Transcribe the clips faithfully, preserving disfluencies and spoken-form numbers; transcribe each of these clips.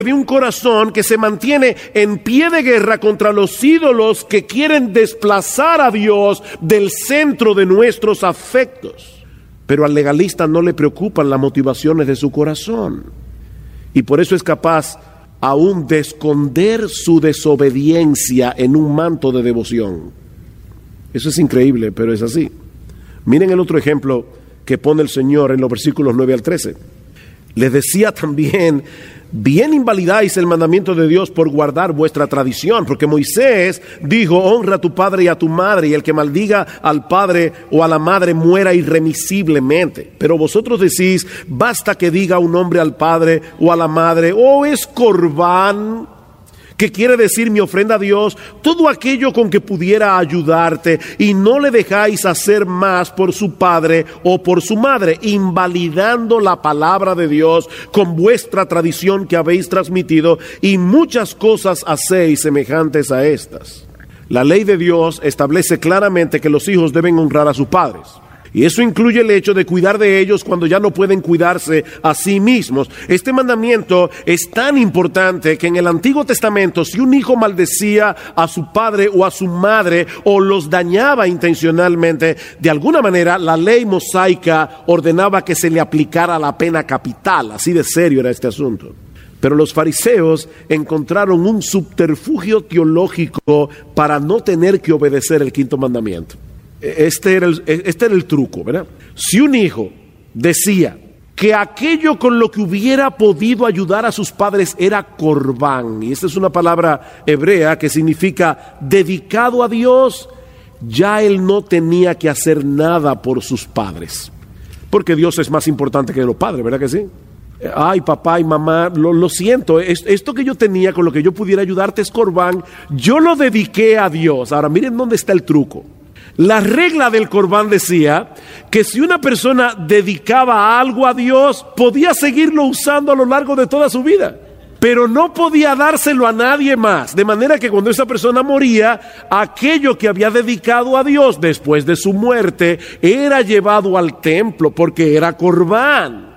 de un corazón que se mantiene en pie de guerra contra los ídolos que quieren desplazar a Dios del centro de nuestros afectos. Pero al legalista no le preocupan las motivaciones de su corazón, y por eso es capaz aún de esconder su desobediencia en un manto de devoción. Eso es increíble, pero es así. Miren el otro ejemplo que pone el Señor en los versículos nueve al trece. Les decía también: bien invalidáis el mandamiento de Dios por guardar vuestra tradición, porque Moisés dijo: honra a tu padre y a tu madre, y el que maldiga al padre o a la madre muera irremisiblemente. Pero vosotros decís: basta que diga un hombre al padre o a la madre, o es corbán, que quiere decir mi ofrenda a Dios, todo aquello con que pudiera ayudarte, y no le dejáis hacer más por su padre o por su madre, invalidando la palabra de Dios con vuestra tradición que habéis transmitido, y muchas cosas hacéis semejantes a estas. La ley de Dios establece claramente que los hijos deben honrar a sus padres. Y eso incluye el hecho de cuidar de ellos cuando ya no pueden cuidarse a sí mismos. Este mandamiento es tan importante que en el Antiguo Testamento, si un hijo maldecía a su padre o a su madre o los dañaba intencionalmente, de alguna manera la ley mosaica ordenaba que se le aplicara la pena capital. Así de serio era este asunto. Pero los fariseos encontraron un subterfugio teológico para no tener que obedecer el quinto mandamiento. Este era, el, este era el truco, ¿verdad? Si un hijo decía que aquello con lo que hubiera podido ayudar a sus padres era corbán, y esta es una palabra hebrea que significa dedicado a Dios, ya él no tenía que hacer nada por sus padres, porque Dios es más importante que los padres, ¿verdad que sí? Ay, papá y mamá, lo, lo siento, esto que yo tenía con lo que yo pudiera ayudarte es corbán, yo lo dediqué a Dios. Ahora miren dónde está el truco. La regla del corbán decía que si una persona dedicaba algo a Dios, podía seguirlo usando a lo largo de toda su vida, pero no podía dárselo a nadie más. De manera que cuando esa persona moría, aquello que había dedicado a Dios después de su muerte era llevado al templo porque era corbán.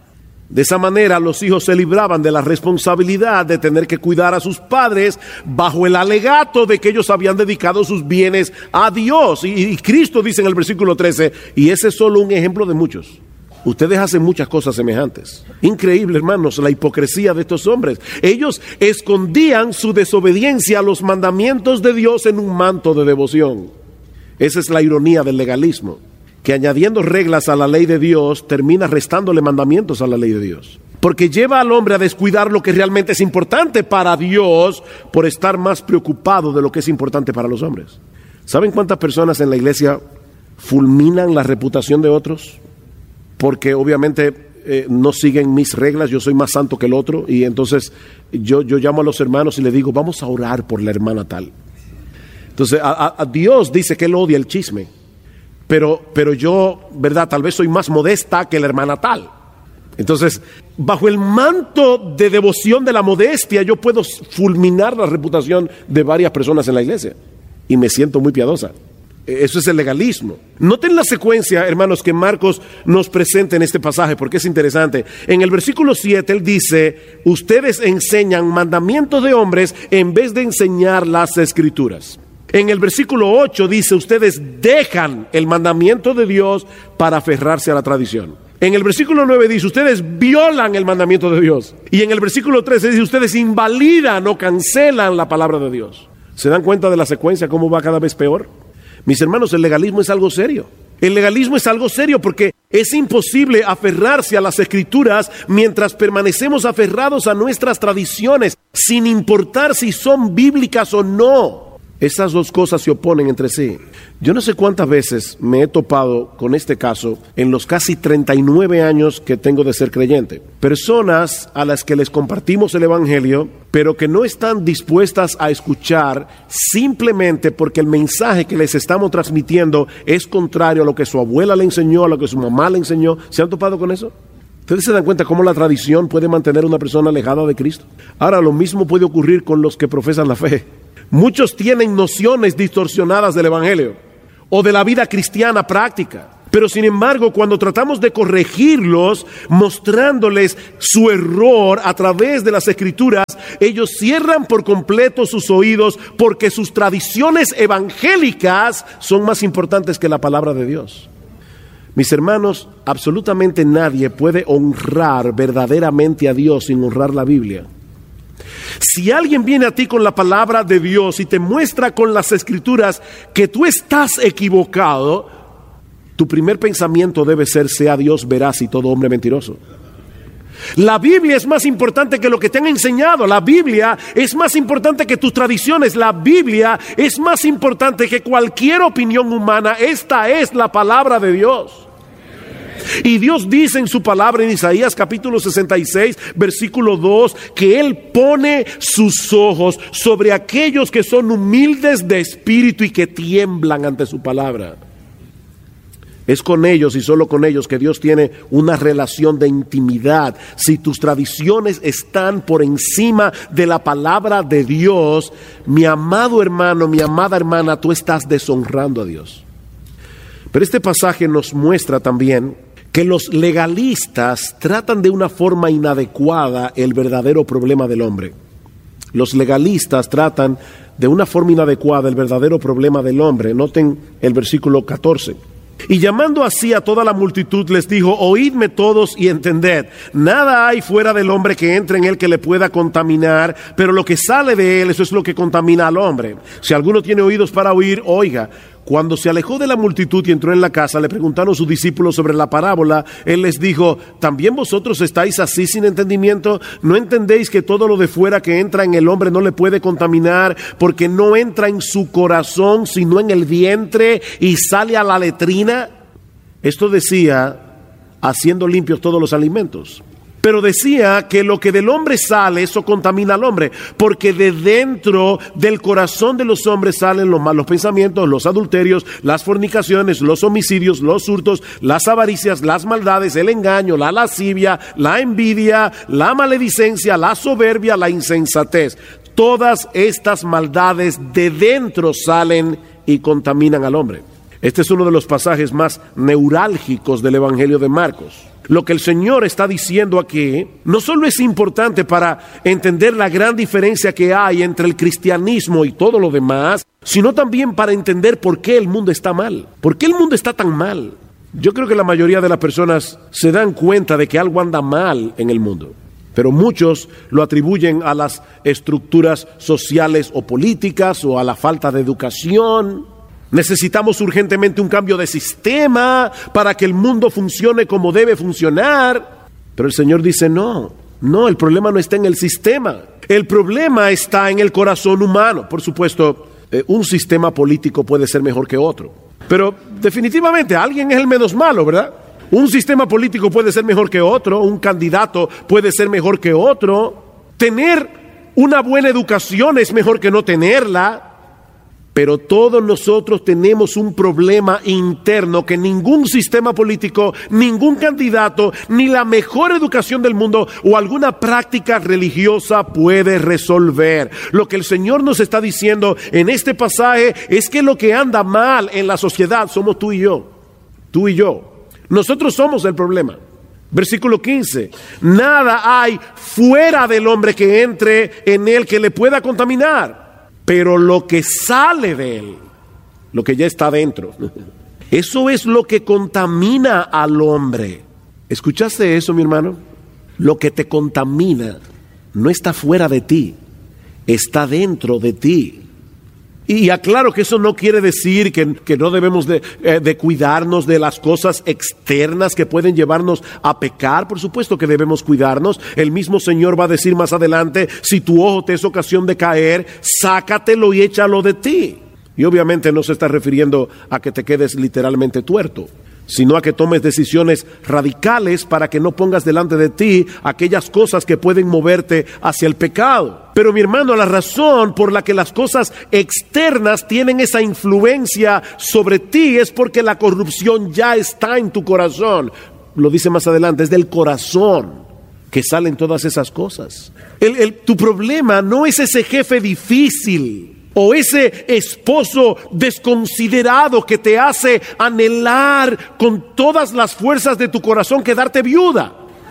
De esa manera los hijos se libraban de la responsabilidad de tener que cuidar a sus padres bajo el alegato de que ellos habían dedicado sus bienes a Dios. Y, y Cristo dice en el versículo trece, y ese es solo un ejemplo de muchos. Ustedes hacen muchas cosas semejantes. Increíble, hermanos, la hipocresía de estos hombres. Ellos escondían su desobediencia a los mandamientos de Dios en un manto de devoción. Esa es la ironía del legalismo, que añadiendo reglas a la ley de Dios, termina restándole mandamientos a la ley de Dios. Porque lleva al hombre a descuidar lo que realmente es importante para Dios por estar más preocupado de lo que es importante para los hombres. ¿Saben cuántas personas en la iglesia fulminan la reputación de otros? Porque obviamente eh, no siguen mis reglas, yo soy más santo que el otro, y entonces yo, yo llamo a los hermanos y les digo, vamos a orar por la hermana tal. Entonces a, a, a Dios dice que él odia el chisme. Pero, pero yo, ¿verdad? Tal vez soy más modesta que la hermana tal. Entonces, bajo el manto de devoción de la modestia, yo puedo fulminar la reputación de varias personas en la iglesia. Y me siento muy piadosa. Eso es el legalismo. Noten la secuencia, hermanos, que Marcos nos presenta en este pasaje, porque es interesante. En el versículo siete, él dice, ustedes enseñan mandamientos de hombres en vez de enseñar las escrituras. En el versículo ocho dice, ustedes dejan el mandamiento de Dios para aferrarse a la tradición. En el versículo nueve dice, ustedes violan el mandamiento de Dios. Y en el versículo trece dice, ustedes invalidan o cancelan la palabra de Dios. ¿Se dan cuenta de la secuencia, cómo va cada vez peor? Mis hermanos, el legalismo es algo serio. El legalismo es algo serio porque es imposible aferrarse a las escrituras mientras permanecemos aferrados a nuestras tradiciones, sin importar si son bíblicas o no. Esas dos cosas se oponen entre sí. Yo no sé cuántas veces me he topado con este caso en los casi treinta y nueve años que tengo de ser creyente. Personas a las que les compartimos el evangelio, pero que no están dispuestas a escuchar simplemente porque el mensaje que les estamos transmitiendo es contrario a lo que su abuela le enseñó, a lo que su mamá le enseñó. ¿Se han topado con eso? ¿Ustedes se dan cuenta cómo la tradición puede mantener a una persona alejada de Cristo? Ahora, lo mismo puede ocurrir con los que profesan la fe. Muchos tienen nociones distorsionadas del evangelio o de la vida cristiana práctica. Pero sin embargo, cuando tratamos de corregirlos, mostrándoles su error a través de las Escrituras, ellos cierran por completo sus oídos porque sus tradiciones evangélicas son más importantes que la palabra de Dios. Mis hermanos, absolutamente nadie puede honrar verdaderamente a Dios sin honrar la Biblia. Si alguien viene a ti con la palabra de Dios y te muestra con las Escrituras que tú estás equivocado, tu primer pensamiento debe ser: sea Dios veraz y todo hombre mentiroso. La Biblia es más importante que lo que te han enseñado. La Biblia es más importante que tus tradiciones. La Biblia es más importante que cualquier opinión humana. Esta es la palabra de Dios. Y Dios dice en su palabra en Isaías capítulo sesenta y seis, versículo dos, que Él pone sus ojos sobre aquellos que son humildes de espíritu y que tiemblan ante su palabra. Es con ellos y solo con ellos que Dios tiene una relación de intimidad. Si tus tradiciones están por encima de la palabra de Dios, mi amado hermano, mi amada hermana, tú estás deshonrando a Dios. Pero este pasaje nos muestra también que los legalistas tratan de una forma inadecuada el verdadero problema del hombre. Los legalistas tratan de una forma inadecuada el verdadero problema del hombre. Noten el versículo catorce. Y llamando así a toda la multitud les dijo: oídme todos y entended, nada hay fuera del hombre que entre en él que le pueda contaminar, pero lo que sale de él, eso es lo que contamina al hombre. Si alguno tiene oídos para oír, oiga. Cuando se alejó de la multitud y entró en la casa, le preguntaron sus discípulos sobre la parábola. Él les dijo: ¿también vosotros estáis así sin entendimiento? ¿No entendéis que todo lo de fuera que entra en el hombre no le puede contaminar, porque no entra en su corazón, sino en el vientre y sale a la letrina? Esto decía haciendo limpios todos los alimentos. Pero decía que lo que del hombre sale, eso contamina al hombre, porque de dentro del corazón de los hombres salen los malos pensamientos, los adulterios, las fornicaciones, los homicidios, los hurtos, las avaricias, las maldades, el engaño, la lascivia, la envidia, la maledicencia, la soberbia, la insensatez. Todas estas maldades de dentro salen y contaminan al hombre. Este es uno de los pasajes más neurálgicos del Evangelio de Marcos. Lo que el Señor está diciendo aquí no solo es importante para entender la gran diferencia que hay entre el cristianismo y todo lo demás, sino también para entender por qué el mundo está mal. ¿Por qué el mundo está tan mal? Yo creo que la mayoría de las personas se dan cuenta de que algo anda mal en el mundo, pero muchos lo atribuyen a las estructuras sociales o políticas o a la falta de educación. Necesitamos urgentemente un cambio de sistema para que el mundo funcione como debe funcionar. Pero el Señor dice: no, no, el problema no está en el sistema. El problema está en el corazón humano. Por supuesto, eh, un sistema político puede ser mejor que otro. Pero definitivamente alguien es el menos malo, ¿verdad? Un sistema político puede ser mejor que otro. Un candidato puede ser mejor que otro. Tener una buena educación es mejor que no tenerla. Pero todos nosotros tenemos un problema interno que ningún sistema político, ningún candidato, ni la mejor educación del mundo o alguna práctica religiosa puede resolver. Lo que el Señor nos está diciendo en este pasaje es que lo que anda mal en la sociedad somos tú y yo. Tú y yo. Nosotros somos el problema. Versículo quince. Nada hay fuera del hombre que entre en él que le pueda contaminar. Pero lo que sale de él, lo que ya está dentro, eso es lo que contamina al hombre. ¿Escuchaste eso, mi hermano? Lo que te contamina no está fuera de ti, está dentro de ti. Y aclaro que eso no quiere decir que, que no debemos de, eh, de cuidarnos de las cosas externas que pueden llevarnos a pecar. Por supuesto que debemos cuidarnos. El mismo Señor va a decir más adelante: si tu ojo te es ocasión de caer, sácatelo y échalo de ti. Y obviamente no se está refiriendo a que te quedes literalmente tuerto, sino a que tomes decisiones radicales para que no pongas delante de ti aquellas cosas que pueden moverte hacia el pecado. Pero mi hermano, la razón por la que las cosas externas tienen esa influencia sobre ti es porque la corrupción ya está en tu corazón. Lo dice más adelante, es del corazón que salen todas esas cosas. El, el, tu problema no es ese jefe difícil O ese esposo desconsiderado que te hace anhelar con todas las fuerzas de tu corazón quedarte viuda.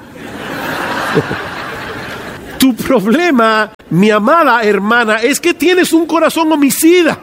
Tu problema, mi amada hermana, es que tienes un corazón homicida.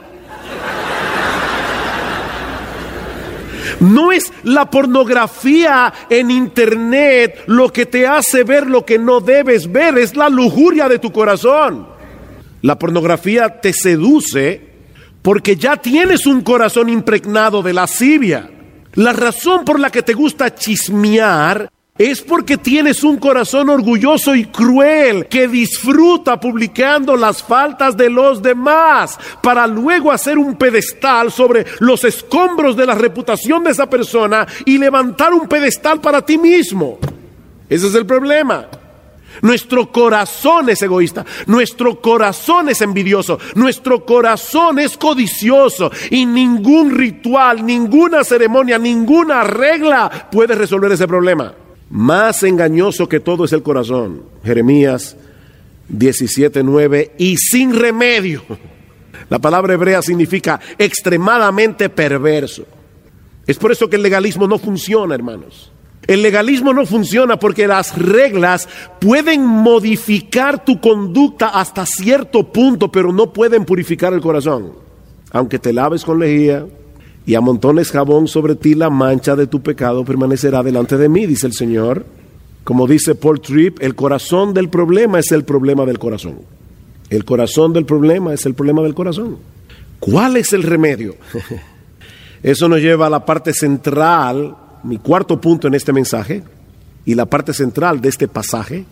No es la pornografía en internet lo que te hace ver lo que no debes ver, es la lujuria de tu corazón. La pornografía te seduce porque ya tienes un corazón impregnado de lascivia. La razón por la que te gusta chismear es porque tienes un corazón orgulloso y cruel que disfruta publicando las faltas de los demás para luego hacer un pedestal sobre los escombros de la reputación de esa persona y levantar un pedestal para ti mismo. Ese es el problema. Nuestro corazón es egoísta, nuestro corazón es envidioso, nuestro corazón es codicioso y ningún ritual, ninguna ceremonia, ninguna regla puede resolver ese problema. Más engañoso que todo es el corazón. Jeremías diecisiete nueve, y sin remedio. La palabra hebrea significa extremadamente perverso. Es por eso que el legalismo no funciona, hermanos. El legalismo no funciona porque las reglas pueden modificar tu conducta hasta cierto punto, pero no pueden purificar el corazón. Aunque te laves con lejía y amontones jabón sobre ti, la mancha de tu pecado permanecerá delante de mí, dice el Señor. Como dice Paul Tripp, el corazón del problema es el problema del corazón. El corazón del problema es el problema del corazón. ¿Cuál es el remedio? Eso nos lleva a la parte central, mi cuarto punto en este mensaje, y la parte central de este pasaje.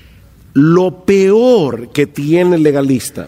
Lo peor que tiene el legalista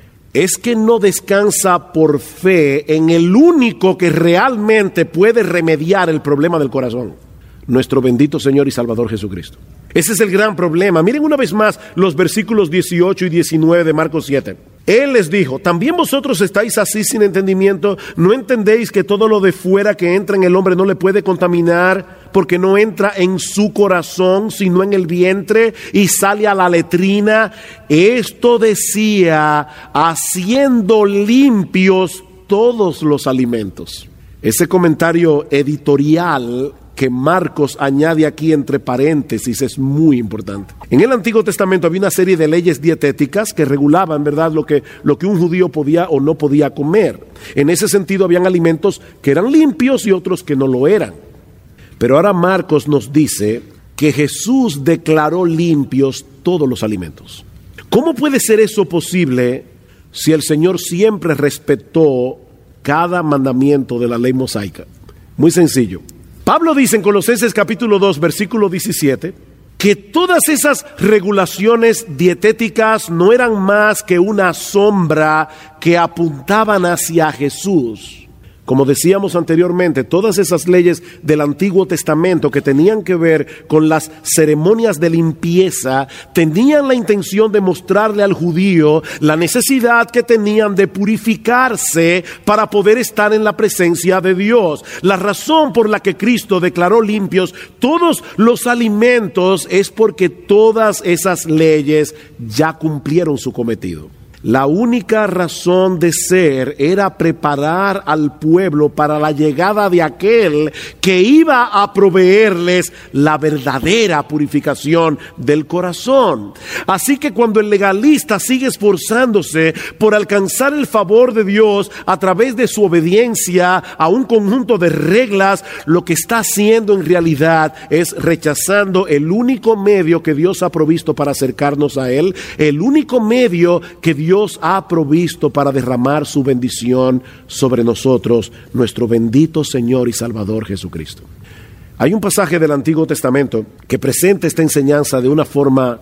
es que no descansa por fe en el único que realmente puede remediar el problema del corazón, nuestro bendito Señor y Salvador Jesucristo. Ese es el gran problema. Miren una vez más los versículos dieciocho y diecinueve de Marcos siete. Él les dijo: ¿también vosotros estáis así sin entendimiento? ¿No entendéis que todo lo de fuera que entra en el hombre no le puede contaminar, porque no entra en su corazón, sino en el vientre, y sale a la letrina? Esto decía, haciendo limpios todos los alimentos. Ese comentario editorial que Marcos añade aquí entre paréntesis es muy importante. En el Antiguo Testamento había una serie de leyes dietéticas que regulaban, ¿verdad?, lo que, lo que un judío podía o no podía comer. En ese sentido, habían alimentos que eran limpios y otros que no lo eran. Pero ahora Marcos nos dice que Jesús declaró limpios todos los alimentos. ¿Cómo puede ser eso posible si el Señor siempre respetó cada mandamiento de la ley mosaica? Muy sencillo. Pablo dice en Colosenses capítulo dos, versículo diecisiete, que todas esas regulaciones dietéticas no eran más que una sombra que apuntaban hacia Jesús. Como decíamos anteriormente, todas esas leyes del Antiguo Testamento que tenían que ver con las ceremonias de limpieza tenían la intención de mostrarle al judío la necesidad que tenían de purificarse para poder estar en la presencia de Dios. La razón por la que Cristo declaró limpios todos los alimentos es porque todas esas leyes ya cumplieron su cometido. La única razón de ser era preparar al pueblo para la llegada de aquel que iba a proveerles la verdadera purificación del corazón. Así que cuando el legalista sigue esforzándose por alcanzar el favor de Dios a través de su obediencia a un conjunto de reglas, lo que está haciendo en realidad es rechazando el único medio que Dios ha provisto para acercarnos a Él, el único medio que Dios Dios ha provisto para derramar su bendición sobre nosotros, nuestro bendito Señor y Salvador Jesucristo. Hay un pasaje del Antiguo Testamento que presenta esta enseñanza de una forma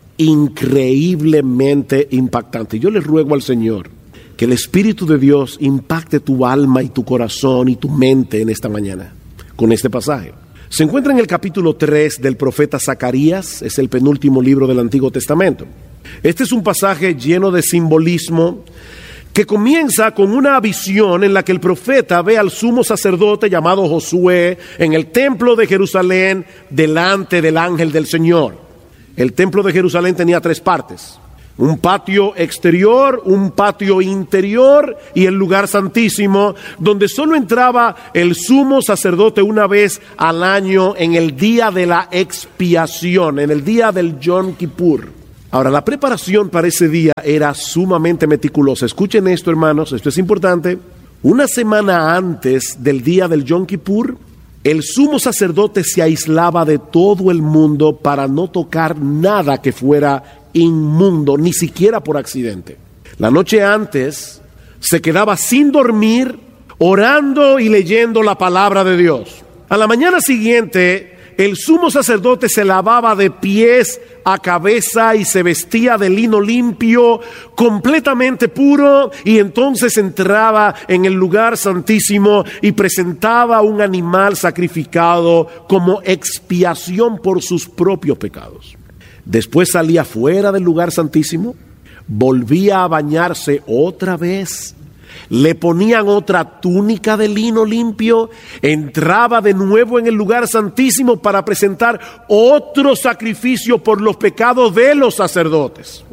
increíblemente impactante. Yo le ruego al Señor que el Espíritu de Dios impacte tu alma y tu corazón y tu mente en esta mañana con este pasaje. Se encuentra en el capítulo tres del profeta Zacarías, es el penúltimo libro del Antiguo Testamento. Este es un pasaje lleno de simbolismo que comienza con una visión en la que el profeta ve al sumo sacerdote llamado Josué en el templo de Jerusalén delante del ángel del Señor. El templo de Jerusalén tenía tres partes. Un patio exterior, un patio interior y el lugar santísimo, donde solo entraba el sumo sacerdote una vez al año en el día de la expiación, en el día del Yom Kippur. Ahora, la preparación para ese día era sumamente meticulosa. Escuchen esto, hermanos, esto es importante. Una semana antes del día del Yom Kippur, el sumo sacerdote se aislaba de todo el mundo para no tocar nada que fuera inmundo, ni siquiera por accidente. La noche antes se quedaba sin dormir, orando y leyendo la palabra de Dios. A la mañana siguiente, el sumo sacerdote se lavaba de pies a cabeza y se vestía de lino limpio, completamente puro, y entonces entraba en el lugar santísimo y presentaba un animal sacrificado como expiación por sus propios pecados. Después salía fuera del lugar santísimo, volvía a bañarse otra vez, le ponían otra túnica de lino limpio, entraba de nuevo en el lugar santísimo para presentar otro sacrificio por los pecados de los sacerdotes.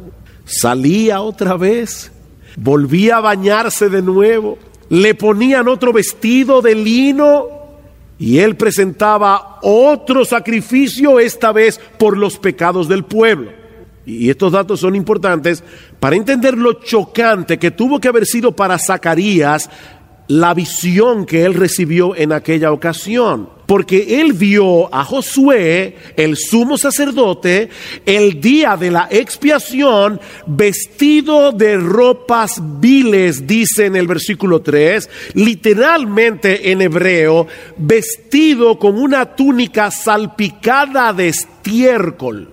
Salía otra vez, volvía a bañarse de nuevo, le ponían otro vestido de lino y él presentaba otro sacrificio, esta vez por los pecados del pueblo. Y estos datos son importantes para entender lo chocante que tuvo que haber sido para Zacarías la visión que él recibió en aquella ocasión. Porque él vio a Josué, el sumo sacerdote, el día de la expiación, vestido de ropas viles, dice en el versículo tres, literalmente en hebreo, vestido con una túnica salpicada de estiércol.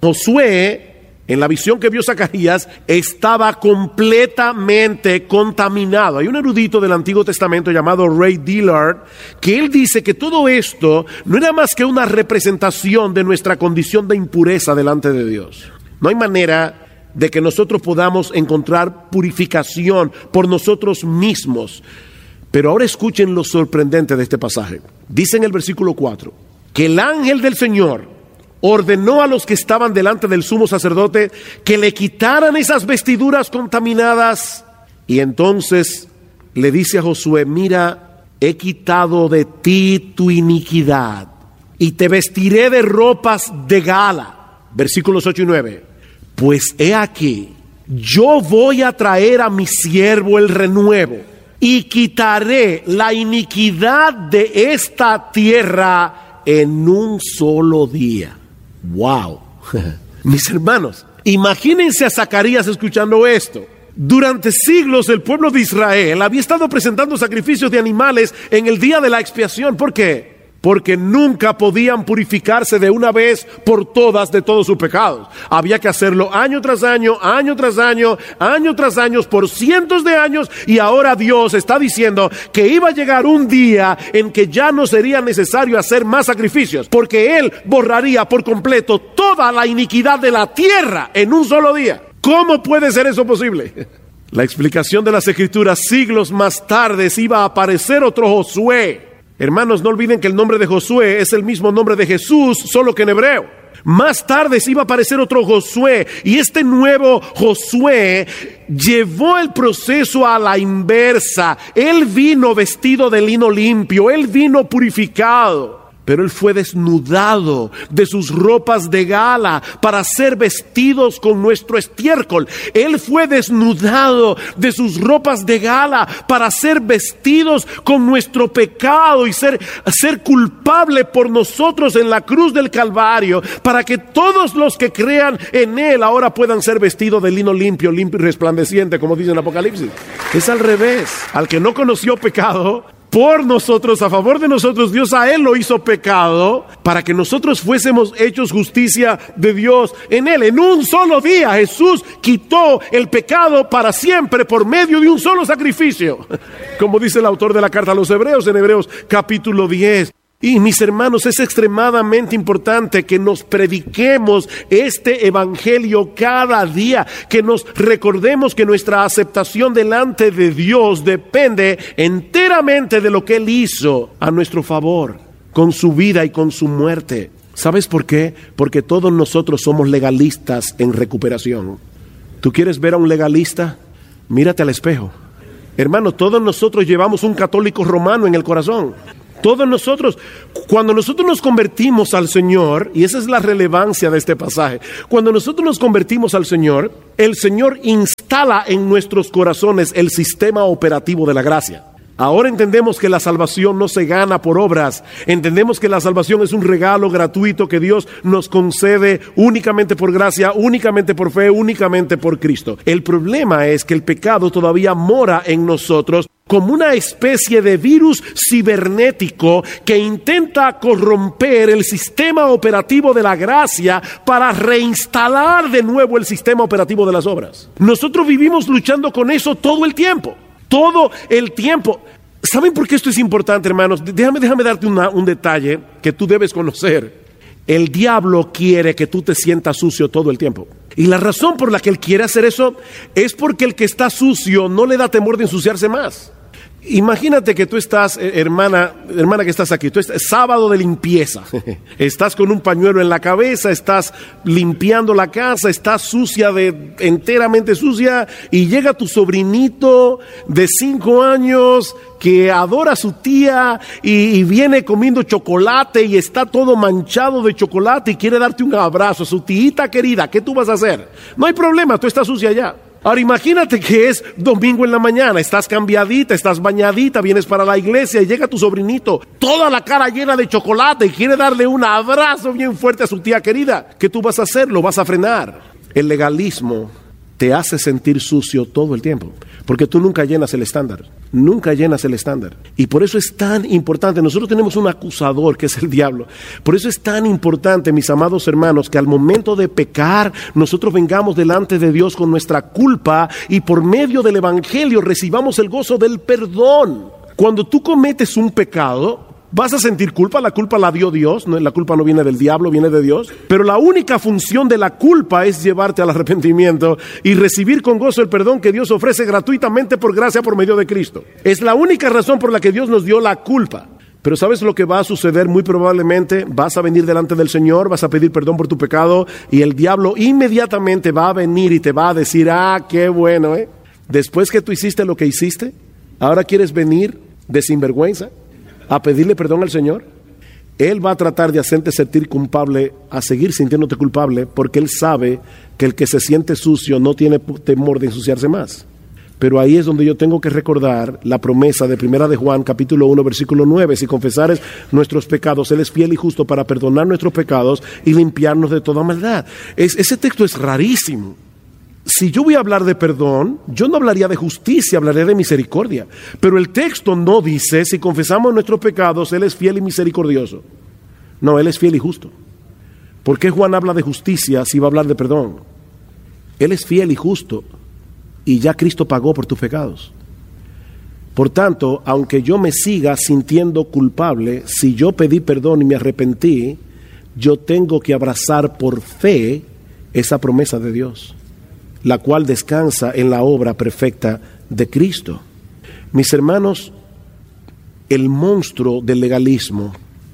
Josué, en la visión que vio Zacarías, estaba completamente contaminado. Hay un erudito del Antiguo Testamento llamado Ray Dillard, que él dice que todo esto no era más que una representación de nuestra condición de impureza delante de Dios. No hay manera de que nosotros podamos encontrar purificación por nosotros mismos. Pero ahora escuchen lo sorprendente de este pasaje. Dice en el versículo cuatro, que el ángel del Señor ordenó a los que estaban delante del sumo sacerdote que le quitaran esas vestiduras contaminadas. Y entonces le dice a Josué, mira, he quitado de ti tu iniquidad y te vestiré de ropas de gala. Versículos ocho y nueve. Pues he aquí, yo voy a traer a mi siervo el renuevo y quitaré la iniquidad de esta tierra en un solo día. Wow. Mis hermanos, imagínense a Zacarías escuchando esto. Durante siglos el pueblo de Israel había estado presentando sacrificios de animales en el día de la expiación. ¿Por qué? Porque nunca podían purificarse de una vez por todas de todos sus pecados. Había que hacerlo año tras año, año tras año, año tras año, por cientos de años. Y ahora Dios está diciendo que iba a llegar un día en que ya no sería necesario hacer más sacrificios, porque Él borraría por completo toda la iniquidad de la tierra en un solo día. ¿Cómo puede ser eso posible? La explicación de las Escrituras: siglos más tarde iba a aparecer otro Josué. Hermanos, no olviden que el nombre de Josué es el mismo nombre de Jesús, solo que en hebreo. Más tarde se iba a aparecer otro Josué, y este nuevo Josué llevó el proceso a la inversa. Él vino vestido de lino limpio, él vino purificado, pero él fue desnudado de sus ropas de gala para ser vestidos con nuestro estiércol. Él fue desnudado de sus ropas de gala para ser vestidos con nuestro pecado y ser, ser culpable por nosotros en la cruz del Calvario, para que todos los que crean en él ahora puedan ser vestidos de lino limpio, limpio y resplandeciente, como dice en Apocalipsis. Es al revés. Al que no conoció pecado, por nosotros, a favor de nosotros, Dios a él lo hizo pecado para que nosotros fuésemos hechos justicia de Dios en él. En un solo día Jesús quitó el pecado para siempre por medio de un solo sacrificio, como dice el autor de la carta a los Hebreos en Hebreos capítulo diez. Y mis hermanos, es extremadamente importante que nos prediquemos este evangelio cada día, que nos recordemos que nuestra aceptación delante de Dios depende enteramente de lo que Él hizo a nuestro favor, con su vida y con su muerte. ¿Sabes por qué? Porque todos nosotros somos legalistas en recuperación. ¿Tú quieres ver a un legalista? Mírate al espejo. Hermano, todos nosotros llevamos un católico romano en el corazón. Todos nosotros, cuando nosotros nos convertimos al Señor, y esa es la relevancia de este pasaje, cuando nosotros nos convertimos al Señor, el Señor instala en nuestros corazones el sistema operativo de la gracia. Ahora entendemos que la salvación no se gana por obras. Entendemos que la salvación es un regalo gratuito que Dios nos concede únicamente por gracia, únicamente por fe, únicamente por Cristo. El problema es que el pecado todavía mora en nosotros como una especie de virus cibernético que intenta corromper el sistema operativo de la gracia para reinstalar de nuevo el sistema operativo de las obras. Nosotros vivimos luchando con eso todo el tiempo. Todo el tiempo. ¿Saben por qué esto es importante, hermanos? Déjame, déjame darte una, un detalle que tú debes conocer. El diablo quiere que tú te sientas sucio todo el tiempo. Y la razón por la que él quiere hacer eso es porque el que está sucio no le da temor de ensuciarse más. Imagínate que tú estás, hermana, hermana que estás aquí, tú estás, sábado de limpieza, estás con un pañuelo en la cabeza, estás limpiando la casa, estás sucia, de, enteramente sucia, y llega tu sobrinito de cinco años que adora a su tía y, y viene comiendo chocolate y está todo manchado de chocolate y quiere darte un abrazo, su tía querida. ¿Qué tú vas a hacer? No hay problema, tú estás sucia ya. Ahora imagínate que es domingo en la mañana, estás cambiadita, estás bañadita, vienes para la iglesia y llega tu sobrinito, toda la cara llena de chocolate y quiere darle un abrazo bien fuerte a su tía querida. ¿Qué tú vas a hacer? Lo vas a frenar. El legalismo te hace sentir sucio todo el tiempo, porque tú nunca llenas el estándar, nunca llenas el estándar. Y por eso es tan importante, nosotros tenemos un acusador que es el diablo. Por eso es tan importante, mis amados hermanos, que al momento de pecar, nosotros vengamos delante de Dios con nuestra culpa y por medio del evangelio recibamos el gozo del perdón. Cuando tú cometes un pecado, vas a sentir culpa, la culpa la dio Dios, la culpa no viene del diablo, viene de Dios, pero la única función de la culpa es llevarte al arrepentimiento y recibir con gozo el perdón que Dios ofrece gratuitamente por gracia por medio de Cristo. Es la única razón por la que Dios nos dio la culpa. Pero ¿sabes lo que va a suceder? Muy probablemente vas a venir delante del Señor, vas a pedir perdón por tu pecado y el diablo inmediatamente va a venir y te va a decir, ah, qué bueno, ¿eh? Después que tú hiciste lo que hiciste, ¿ahora quieres venir de sinvergüenza a pedirle perdón al Señor? Él va a tratar de hacerte sentir culpable, a seguir sintiéndote culpable, porque Él sabe que el que se siente sucio no tiene temor de ensuciarse más. Pero ahí es donde yo tengo que recordar la promesa de Primera de Juan, capítulo uno, versículo nueve. Si confesares nuestros pecados, Él es fiel y justo para perdonar nuestros pecados y limpiarnos de toda maldad. Es, ese texto es rarísimo. Si yo voy a hablar de perdón, yo no hablaría de justicia, hablaría de misericordia. Pero el texto no dice, si confesamos nuestros pecados, Él es fiel y misericordioso. No, Él es fiel y justo. ¿Por qué Juan habla de justicia si va a hablar de perdón? Él es fiel y justo y ya Cristo pagó por tus pecados. Por tanto, aunque yo me siga sintiendo culpable, si yo pedí perdón y me arrepentí, yo tengo que abrazar por fe esa promesa de Dios, la cual descansa en la obra perfecta de Cristo. Mis hermanos, el monstruo del legalismo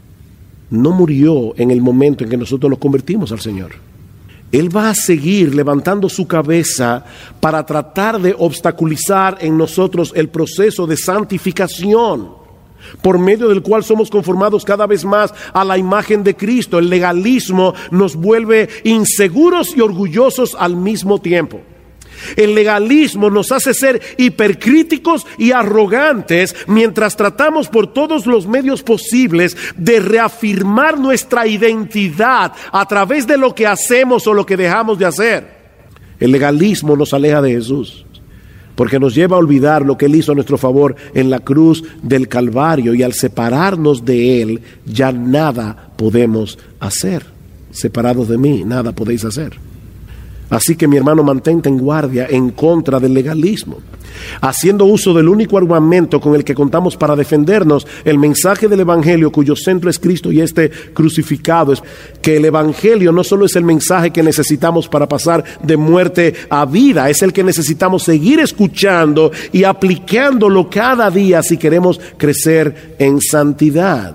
no murió en el momento en que nosotros nos convertimos al Señor. Él va a seguir levantando su cabeza para tratar de obstaculizar en nosotros el proceso de santificación, por medio del cual somos conformados cada vez más a la imagen de Cristo. El legalismo nos vuelve inseguros y orgullosos al mismo tiempo. El legalismo nos hace ser hipercríticos y arrogantes mientras tratamos por todos los medios posibles de reafirmar nuestra identidad a través de lo que hacemos o lo que dejamos de hacer. El legalismo nos aleja de Jesús, porque nos lleva a olvidar lo que Él hizo a nuestro favor en la cruz del Calvario, y al separarnos de Él ya nada podemos hacer. Separados de mí, nada podéis hacer. Así que, mi hermano, mantente en guardia en contra del legalismo, haciendo uso del único armamento con el que contamos para defendernos, el mensaje del Evangelio, cuyo centro es Cristo y este crucificado. Es que el Evangelio no solo es el mensaje que necesitamos para pasar de muerte a vida, es el que necesitamos seguir escuchando y aplicándolo cada día si queremos crecer en santidad.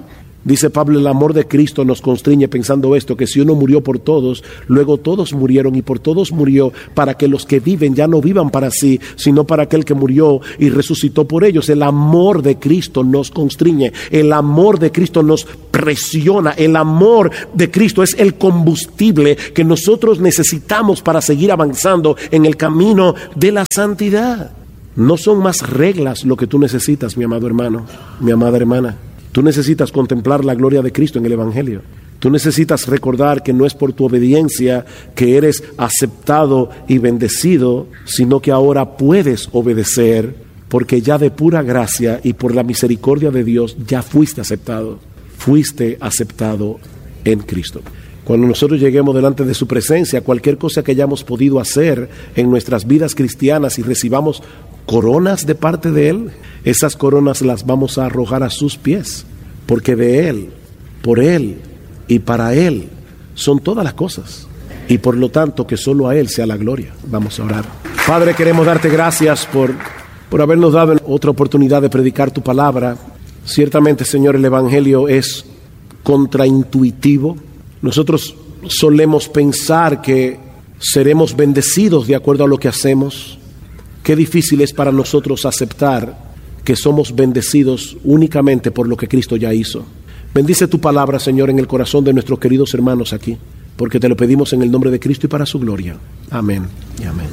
Dice Pablo, el amor de Cristo nos constriñe pensando esto, que si uno murió por todos, luego todos murieron y por todos murió, para que los que viven ya no vivan para sí, sino para aquel que murió y resucitó por ellos. El amor de Cristo nos constriñe, el amor de Cristo nos presiona, el amor de Cristo es el combustible que nosotros necesitamos para seguir avanzando en el camino de la santidad. No son más reglas lo que tú necesitas, mi amado hermano, mi amada hermana. Tú necesitas contemplar la gloria de Cristo en el Evangelio. Tú necesitas recordar que no es por tu obediencia que eres aceptado y bendecido, sino que ahora puedes obedecer, porque ya de pura gracia y por la misericordia de Dios ya fuiste aceptado. Fuiste aceptado en Cristo. Cuando nosotros lleguemos delante de su presencia, cualquier cosa que hayamos podido hacer en nuestras vidas cristianas y recibamos coronas de parte de Él, esas coronas las vamos a arrojar a sus pies, porque de Él, por Él y para Él son todas las cosas, y por lo tanto que solo a Él sea la gloria. Vamos a orar. Padre, queremos darte gracias por, por habernos dado otra oportunidad de predicar tu palabra. Ciertamente, Señor, el Evangelio es contraintuitivo. Nosotros solemos pensar que seremos bendecidos de acuerdo a lo que hacemos. Qué difícil es para nosotros aceptar que somos bendecidos únicamente por lo que Cristo ya hizo. Bendice tu palabra, Señor, en el corazón de nuestros queridos hermanos aquí, porque te lo pedimos en el nombre de Cristo y para su gloria. Amén y amén.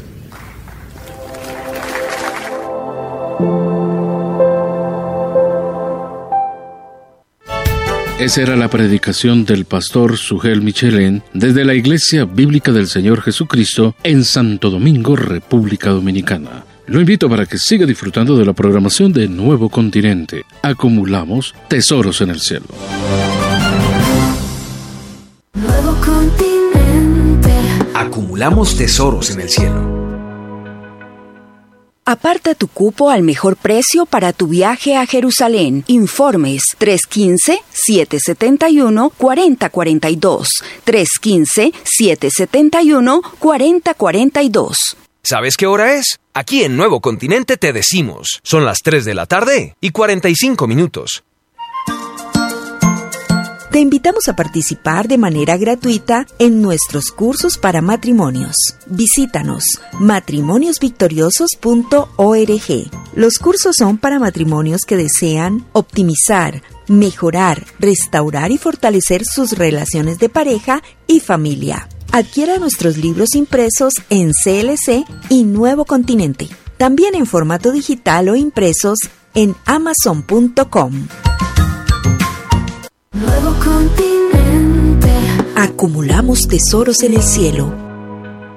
Esa era la predicación del pastor Sugel Michelén desde la Iglesia Bíblica del Señor Jesucristo en Santo Domingo, República Dominicana. Lo invito para que siga disfrutando de la programación de Nuevo Continente. Acumulamos tesoros en el cielo. Nuevo Continente. Acumulamos tesoros en el cielo. Aparta tu cupo al mejor precio para tu viaje a Jerusalén. Informes tres uno cinco, siete siete uno, cuatro cero cuatro dos. tres uno cinco, siete siete uno, cuatro cero cuatro dos. ¿Sabes qué hora es? Aquí en Nuevo Continente te decimos. Son las tres de la tarde y cuarenta y cinco minutos. Te invitamos a participar de manera gratuita en nuestros cursos para matrimonios. Visítanos matrimonios victoriosos punto org. Los cursos son para matrimonios que desean optimizar, mejorar, restaurar y fortalecer sus relaciones de pareja y familia. Adquiera nuestros libros impresos en C L C y Nuevo Continente. También en formato digital o impresos en amazon punto com. Nuevo Continente. Acumulamos tesoros en el cielo.